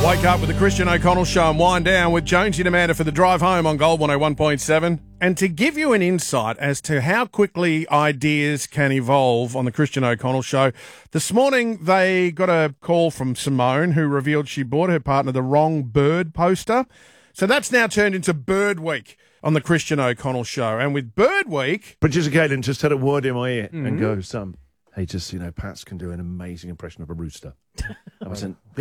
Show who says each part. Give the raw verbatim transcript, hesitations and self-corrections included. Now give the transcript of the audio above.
Speaker 1: Wake up with the Christian O'Connell Show and wind down with Jonesy and Amanda for the drive home on Gold one oh one point seven. And to give you an insight as to how quickly ideas can evolve on the Christian O'Connell Show, this morning they got a call from Simone who revealed she bought her partner the wrong bird poster. So that's now turned into Bird Week on the Christian O'Connell Show. And with Bird Week...
Speaker 2: Producer Caitlin just had a word in my ear mm-hmm. and goes, um, hey, just, you know, Pats can do an amazing impression of a rooster. I wasn't...